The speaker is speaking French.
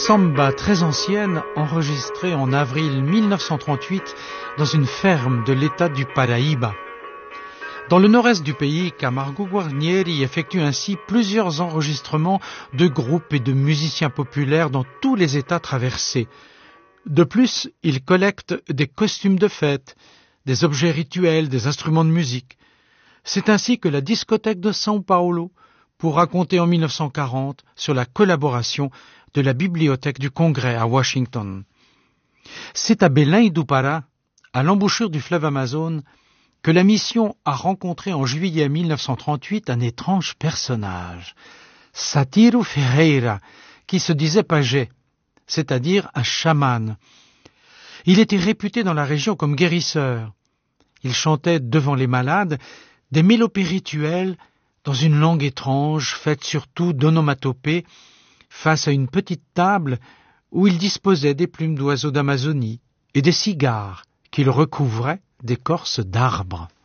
Samba très ancienne enregistrée en avril 1938 dans une ferme de l'état du Paraíba. Dans le nord-est du pays, Camargo Guarnieri effectue ainsi plusieurs enregistrements de groupes et de musiciens populaires dans tous les États traversés. De plus, il collecte des costumes de fête, des objets rituels, des instruments de musique. C'est ainsi que la discothèque de São Paulo pourra compter en 1940 sur la collaboration de la Bibliothèque du Congrès à Washington. C'est à Belém do Pará, à l'embouchure du fleuve Amazone, que la mission a rencontré en juillet 1938 un étrange personnage, Satiro Ferreira, qui se disait pajé, c'est-à-dire un chaman. Il était réputé dans la région comme guérisseur. Il chantait devant les malades des mélopées rituelles dans une langue étrange, faite surtout d'onomatopées, face à une petite table où il disposait des plumes d'oiseaux d'Amazonie et des cigares qu'il recouvrait d'écorces d'arbres.